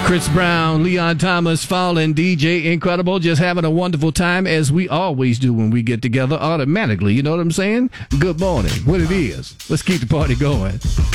Chris Brown, Leon Thomas, Fallen, DJ Incredible, just having a wonderful time as we always do when we get together automatically. You know what I'm saying? Good morning. What it is. Let's keep the party going.